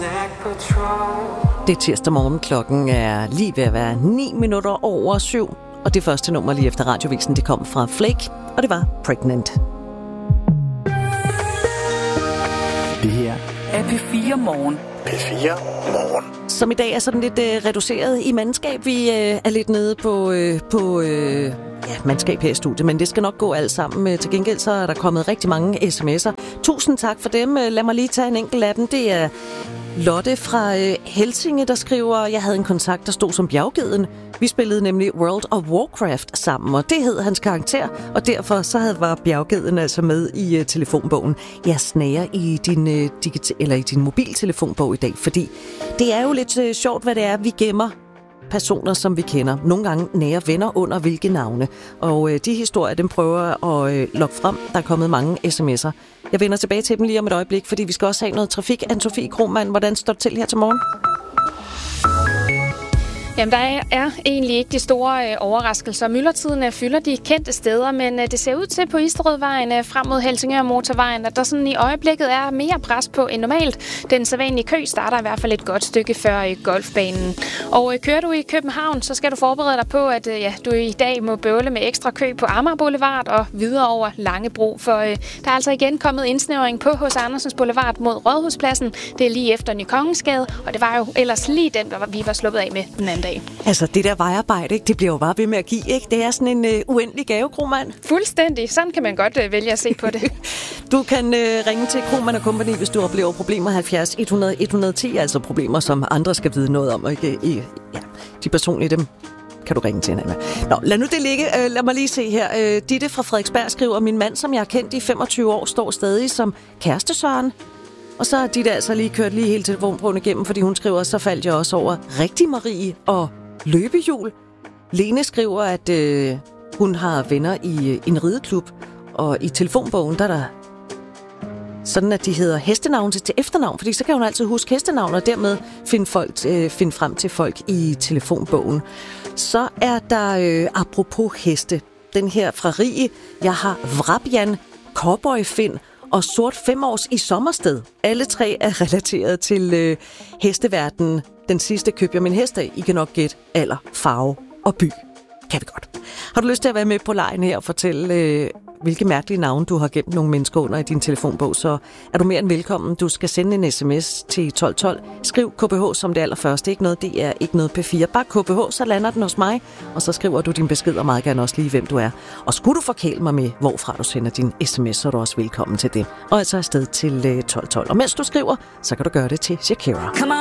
Det er tirsdag morgen. Klokken er lige ved at være 7:09. Og det første nummer lige efter radiovisen, det kom fra Flake, og det var Pregnant. Det her er P4 Morgen. P4 Morgen. Som i dag er sådan lidt reduceret i mandskab. Vi er lidt nede på mandskab her i studiet, men det skal nok gå alt sammen. Til gengæld så er der kommet rigtig mange sms'er. Tusind tak for dem. Lad mig lige tage en enkelt af dem. Det er Lotte fra Helsinge, der skriver, jeg havde en kontakt, der stod som bjerggeden. Vi spillede nemlig World of Warcraft sammen, og det hed hans karakter, og derfor så var bjerggeden altså med i telefonbogen. Jeg snager i din mobiltelefonbog i dag, fordi det er jo lidt sjovt, hvad det er, vi gemmer personer, som vi kender. Nogle gange nære venner under hvilke navne. Og de historier, dem prøver at lokke frem. Der er kommet mange sms'er. Jeg vender tilbage til dem lige om et øjeblik, fordi vi skal også have noget trafik. Anne-Sophie Krohmann, hvordan står det til her til morgen? Jamen, der er egentlig ikke de store overraskelser. Myldretiden fylder de kendte steder, men det ser ud til på Isterødvejen frem mod Helsingør Motorvejen, at der sådan i øjeblikket er mere pres på end normalt. Den sædvanlige kø starter i hvert fald et godt stykke før golfbanen. Og kører du i København, så skal du forberede dig på, at du i dag må bøvle med ekstra kø på Amager Boulevard og videre over Langebro. For der er altså igen kommet indsnævring på H.C. Andersens Boulevard mod Rådhuspladsen. Det er lige efter Ny Kongensgade, og det var jo ellers lige den, vi var sluppet af med den anden dag. Altså, det der vejarbejde, det bliver jo bare ved med at give, ikke? Det er sådan en uendelig gave, Krohmann. Fuldstændig. Sådan kan man godt vælge at se på det. Du kan ringe til Krohmann & Company, hvis du oplever problemer. 70 100 110, altså problemer, som andre skal vide noget om. Og ikke, de personlige, dem kan du ringe til hinanden. Nå, lad nu det ligge. Lad mig lige se her. Ditte fra Frederiksberg skriver, min mand, som jeg har kendt i 25 år, står stadig som kærestesøren. Og så har Ditte altså lige kørt lige hele telefonprøven igennem, fordi hun skriver, så faldt jeg også over Rigtig Marie og løbehjul. Lene skriver, at hun har venner i en rideklub, og i telefonbogen, der er der sådan, at de hedder hestenavn til efternavn, fordi så kan hun altid huske hestenavn, og dermed finde frem til folk i telefonbogen. Så er der, apropos heste, den her fra Rie. Jeg har Vrabjan, Cowboy Finn og Sort 5-års i Sommersted. Alle tre er relateret til hesteverdenen. Den sidste købte jeg min hest af. I kan nok gætte alder, farve og by. Kan vi godt. Har du lyst til at være med på lejen her og fortælle, hvilke mærkelige navne du har gemt nogle mennesker under i din telefonbog, så er du mere end velkommen. Du skal sende en sms til 1212. Skriv KBH som det allerførste. Ikke noget DR, ikke noget P4. Bare KBH, så lander den hos mig. Og så skriver du din besked, og meget gerne også lige, hvem du er. Og skulle du forkæle mig med, hvorfra du sender din sms, så er du også velkommen til det. Og altså afsted til 1212. Og mens du skriver, så kan du gøre det til Shakira.